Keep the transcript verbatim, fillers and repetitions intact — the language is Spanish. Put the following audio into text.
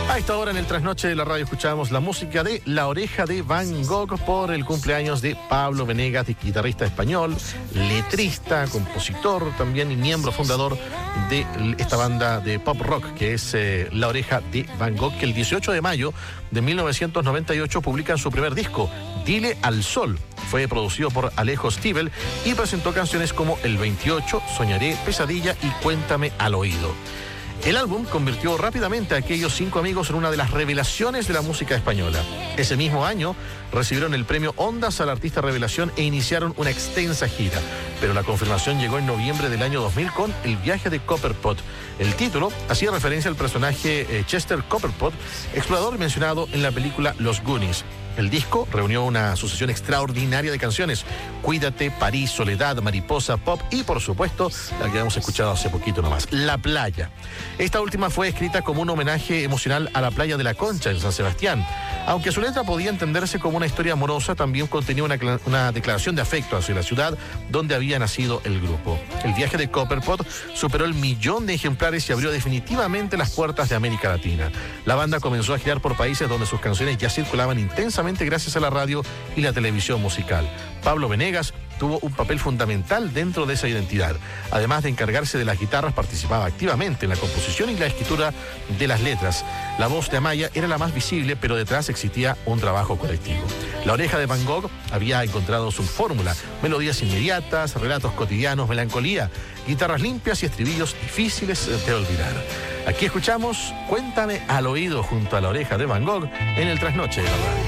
A esta hora en el trasnoche de la radio escuchamos la música de La Oreja de Van Gogh por el cumpleaños de Pablo Venegas, guitarrista español, letrista, compositor también y miembro fundador de esta banda de pop rock que es eh, La Oreja de Van Gogh, que el dieciocho de mayo de mil novecientos noventa y ocho publican su primer disco, Dile al Sol. Fue producido por Alejo Stivel y presentó canciones como El veintiocho, Soñaré, Pesadilla y Cuéntame al Oído. El álbum convirtió rápidamente a aquellos cinco amigos en una de las revelaciones de la música española. Ese mismo año recibieron el premio Ondas al Artista Revelación e iniciaron una extensa gira. Pero la confirmación llegó en noviembre del año dos mil con El viaje de Copperpot. El título hacía referencia al personaje eh, Chester Copperpot, explorador mencionado en la película Los Goonies. El disco reunió una sucesión extraordinaria de canciones: Cuídate, París, Soledad, Mariposa, Pop y, por supuesto, la que hemos escuchado hace poquito nomás, La Playa. Esta última fue escrita como un homenaje emocional a la playa de la Concha en San Sebastián. Aunque su letra podía entenderse como una historia amorosa, también contenía una, una declaración de afecto hacia la ciudad donde había nacido el grupo. El viaje de Copperpot superó el millón de ejemplares y abrió definitivamente las puertas de América Latina. La banda comenzó a girar por países donde sus canciones ya circulaban intensamente gracias a la radio y la televisión musical. Pablo Venegas tuvo un papel fundamental dentro de esa identidad. Además de encargarse de las guitarras, participaba activamente en la composición y la escritura de las letras. La voz de Amaya era la más visible, pero detrás existía un trabajo colectivo. La Oreja de Van Gogh había encontrado su fórmula: melodías inmediatas, relatos cotidianos, melancolía, guitarras limpias y estribillos difíciles de olvidar. Aquí escuchamos Cuéntame al Oído junto a La Oreja de Van Gogh en el trasnoche de la radio.